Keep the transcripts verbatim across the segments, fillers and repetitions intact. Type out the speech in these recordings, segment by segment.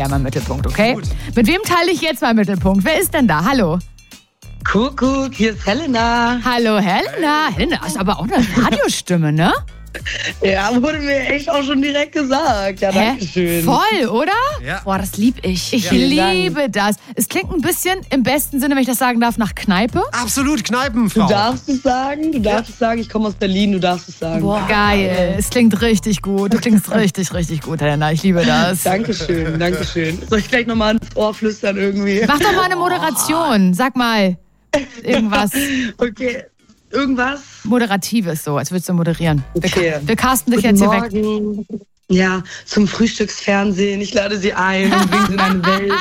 ja mal Mittelpunkt, okay? Gut. Mit wem teile ich jetzt mal Mittelpunkt? Wer ist denn da? Hallo. Kuckuck, hier ist Helena. Hallo, Helena. Helena, hast aber auch eine Radiostimme, ne? Ja, wurde mir echt auch schon direkt gesagt. Ja, danke schön. Voll, oder? Ja. Boah, das lieb ich. Ich Ja. Vielen liebe das. Es klingt ein bisschen, im besten Sinne, wenn ich das sagen darf, nach Kneipe. Absolut, Kneipenfrau. Du darfst es sagen, du darfst es sagen, ich komme aus Berlin, du darfst es sagen. Boah, geil. Es klingt richtig gut. Du klingst richtig, richtig gut, Helena. Ich liebe das. Dankeschön, Dankeschön. Soll ich gleich nochmal ins Ohr flüstern irgendwie? Mach doch mal eine Moderation. Sag mal irgendwas Okay, irgendwas? Moderatives, so, als würdest du moderieren. Wir, Okay. wir casten dich Guten jetzt hier weg. Morgen. Ja, zum Frühstücksfernsehen. Ich lade Sie ein und bringe Sie in eine Welt.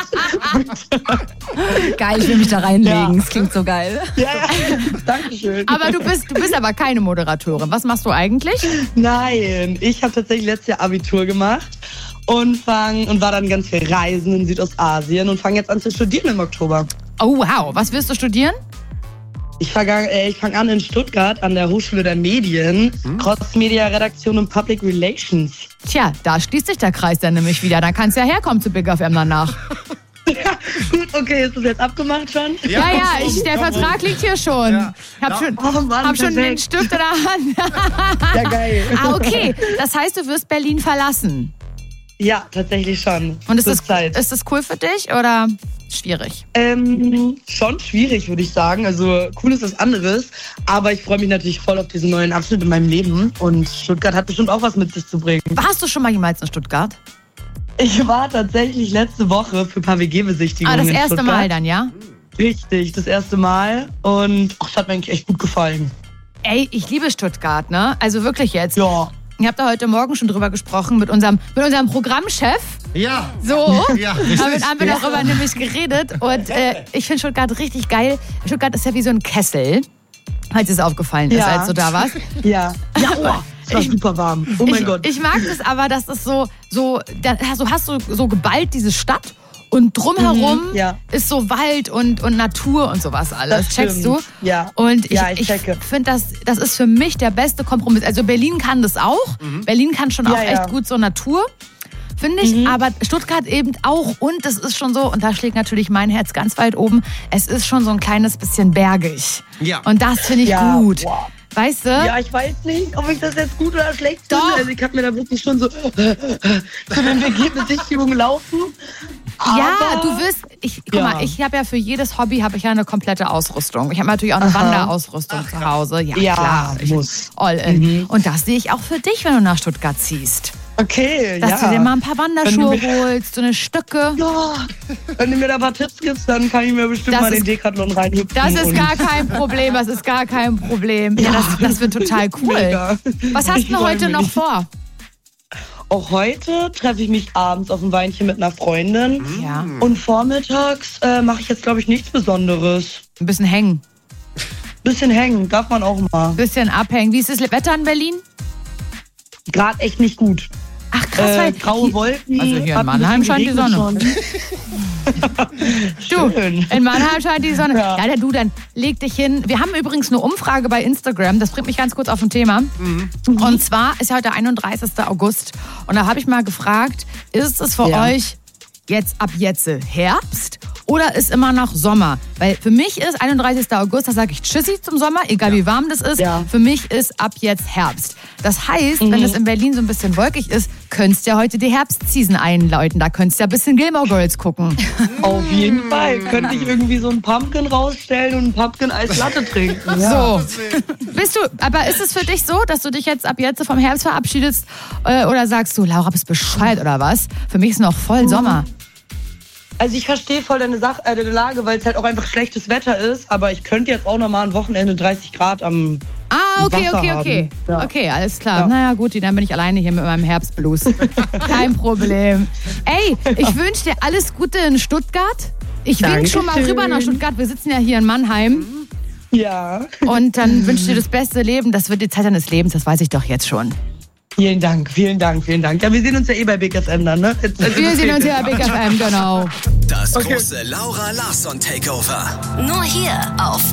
Geil, ich will mich da reinlegen. Ja. Das klingt so geil. Ja, ja. Dankeschön. Aber du bist, du bist aber keine Moderatorin. Was machst du eigentlich? Nein, ich habe tatsächlich letztes Jahr Abitur gemacht und fang, und war dann ganz viel reisen in Südostasien und fange jetzt an zu studieren im Oktober. Oh, wow. Was willst du studieren? Ich fange äh, ich fang an in Stuttgart an der Hochschule der Medien, Hm? Cross-Media-Redaktion und Public Relations. Tja, da schließt sich der Kreis dann nämlich wieder. Dann kannst du ja herkommen zu Big F M danach. Ja, gut, okay, ist das jetzt abgemacht schon? Ja, ja, ich, der komm, Vertrag liegt hier schon. Ja. Ich hab Ja. schon, Oh Mann, hab schon den perfekt. Stift in der Hand. Ja, geil. Ah, okay. Das heißt, du wirst Berlin verlassen. Ja, tatsächlich schon. Und ist Zur das, Zeit. ist das cool für dich oder schwierig? Ähm, schon schwierig, würde ich sagen. Also cool ist was anderes. Aber ich freue mich natürlich voll auf diesen neuen Abschnitt in meinem Leben. Und Stuttgart hat bestimmt auch was mit sich zu bringen. Warst du schon mal jemals in Stuttgart? Ich war tatsächlich letzte Woche für K W G-Besichtigung Ah, das in erste Stuttgart. Mal dann, ja? Richtig, das erste Mal. Und ach, das hat mir eigentlich echt gut gefallen. Ey, ich liebe Stuttgart, ne? Also wirklich jetzt. Ja. Ich habe da heute Morgen schon drüber gesprochen mit unserem, mit unserem Programmchef. Ja. So, Ja, richtig. damit haben wir Ja. darüber nämlich geredet. Und äh, ich finde Stuttgart richtig geil. Stuttgart ist ja wie so ein Kessel, falls es aufgefallen ist, Ja. als du da warst. Ja. Ja, oh, es war Ich- super warm. Oh mein ich, Gott. Ich mag das aber, dass es so, so, da hast du hast so, so geballt diese Stadt und drumherum Mhm, ja. ist so Wald und, und Natur und sowas alles. Das Checkst stimmt. du? Ja. Und ich, Ja, ich ich checke. finde, das, das ist für mich der beste Kompromiss. Also Berlin kann das auch. Berlin kann schon Ja, auch ja. echt gut so Natur. Finde ich, aber Stuttgart eben auch. Und es ist schon so, und da schlägt natürlich mein Herz ganz weit oben, es ist schon so ein kleines bisschen bergig. Ja. Und das finde ich Ja, gut. wow. Weißt du? Ja, ich weiß nicht, ob ich das jetzt gut oder schlecht finde. Doch. Also ich habe mir da wirklich schon so zu den W G-Besichtigungen laufen. Ja, Aber- du wirst, ich, guck Ja. mal, ich habe ja für jedes Hobby habe ich ja eine komplette Ausrüstung. Ich habe natürlich auch eine Aha. Wanderausrüstung zu Hause. Ja, Ja, klar. Ich, muss. all in. Und das sehe ich auch für dich, wenn du nach Stuttgart ziehst. Okay, Dass ja. du dir mal ein paar Wanderschuhe Wenn du mir- holst, so eine Stücke. Ja, wenn du mir da ein paar Tipps gibst, dann kann ich mir bestimmt Das mal ist- den Decathlon reinhüpfen. Das ist und- gar kein Problem, das ist gar kein Problem. Ja, das, das wird total cool. Mega. Was hast Ich du denn freu heute mich. noch vor? Auch heute treffe ich mich abends auf ein Weinchen mit einer Freundin. Ja, Und vormittags äh, mache ich jetzt, glaube ich, nichts Besonderes. ein bisschen hängen, Bisschen hängen, darf man auch mal. ein bisschen abhängen. Wie ist das Wetter in Berlin? Gerade echt nicht gut. Ach krass, Äh, weil graue Wolken. Also hier in hat ein Mannheim bisschen scheint die geregnet Sonne. schon. Du, Schön. in Mannheim scheint die Sonne. Ja. Ja. der du, dann leg dich hin. Wir haben übrigens eine Umfrage bei Instagram, das bringt mich ganz kurz auf ein Thema. Und zwar ist ja heute einunddreißigster August. Und da habe ich mal gefragt, ist es für Ja. euch jetzt ab jetzt Herbst oder ist immer noch Sommer? Weil für mich ist einunddreißigster August, da sage ich Tschüssi zum Sommer, egal wie warm das ist. Ja. Für mich ist ab jetzt Herbst. Das heißt, wenn es in Berlin so ein bisschen wolkig ist, könntest du ja heute die Herbstseason einläuten. Da könntest du ja ein bisschen Gilmore Girls gucken. Auf jeden Fall. Könnte ich irgendwie so einen Pumpkin rausstellen und einen Pumpkin-Eis-Latte trinken. Ja. So. Bist du, aber ist es für dich so, dass du dich jetzt ab jetzt vom Herbst verabschiedest äh, oder sagst du, Laura, bist bescheuert oder was? Für mich ist noch voll Sommer. Also ich verstehe voll deine, Sache, äh, deine Lage, weil es halt auch einfach schlechtes Wetter ist. Aber ich könnte jetzt auch noch mal ein Wochenende dreißig Grad am Ah, okay, Wasser okay, okay. haben. Ja. Okay, alles klar. Ja. Naja, gut, dann bin ich alleine hier mit meinem Herbstblues. Kein Problem. Ey, ich wünsche dir alles Gute in Stuttgart. Ich wink schon mal Dankeschön. rüber nach Stuttgart. Wir sitzen ja hier in Mannheim. Ja. Und dann wünsche ich dir das beste Leben. Das wird die Zeit deines Lebens, das weiß ich doch jetzt schon. Vielen Dank, vielen Dank, vielen Dank. Ja, wir sehen uns ja eh bei Big F M dann, ne? Jetzt, jetzt Wir ist sehen es uns hier bei Big F M, genau. Das große Laura Larsson Takeover. Nur hier auf